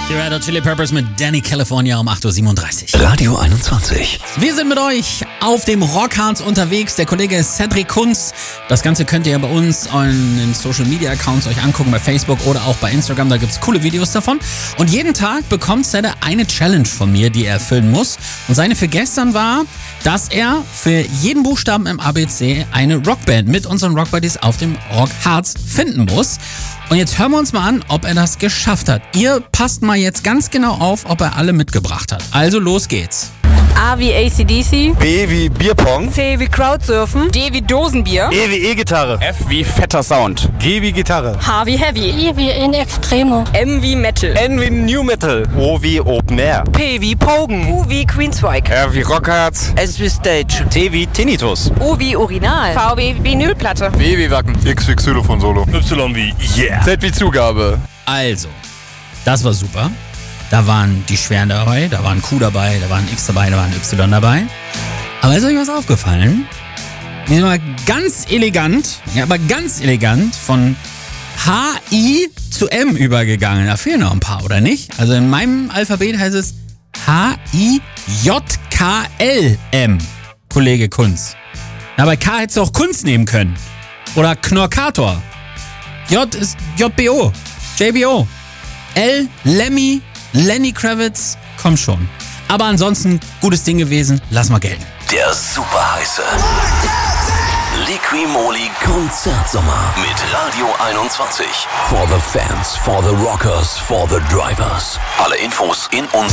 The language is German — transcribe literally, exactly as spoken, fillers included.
Die Red Hot Chili Peppers mit Danny California um acht Uhr siebenunddreißig. Radio einundzwanzig. Wir sind mit euch auf dem Rockharz unterwegs. Der Kollege Cedric Kunz. Das Ganze könnt ihr bei uns in den Social Media Accounts euch angucken, bei Facebook oder auch bei Instagram. Da gibt's coole Videos davon. Und jeden Tag bekommt Cedric eine Challenge von mir, die er erfüllen muss. Und seine für gestern war, dass er für jeden Buchstaben im A B C eine Rockband mit unseren Rockbuddies auf dem Rockharz finden muss. Und jetzt hören wir uns mal an, ob er das geschafft hat. Ihr passt mal jetzt ganz genau auf, ob er alle mitgebracht hat. Also los geht's. A wie A C D C. B wie Bierpong. C wie Crowdsurfen. D wie Dosenbier. E wie E-Gitarre. F wie fetter Sound. G wie Gitarre. H wie Heavy. I wie in Extremo. M wie Metal. N wie New Metal. O wie Open Air. P wie Pogen. U wie Queensryche. R wie Rockharz. S wie Stage. T wie Tinnitus. U wie Original. V wie Vinylplatte. W wie Wacken. X wie Xylophon Solo. Y wie Yeah. Z wie Zugabe. Also, das war super. Da waren die Schweren dabei, da war ein Q dabei, da war ein X dabei, da war ein Y dabei. Aber ist euch was aufgefallen? Wir sind mal ganz elegant, ja, aber ganz elegant von H I zu M übergegangen. Da fehlen noch ein paar, oder nicht? Also in meinem Alphabet heißt es H I J K L M, Kollege Kunz. Na, bei K hättest du auch Kunz nehmen können. Oder Knorkator. J ist J B O, J B O. L, Lemmy, Lenny Kravitz, komm schon. Aber ansonsten, gutes Ding gewesen, lass mal gelten. Der super heiße Liqui-Moly Konzertsommer mit Radio einundzwanzig. For the fans, for the rockers, for the drivers. Alle Infos in unserem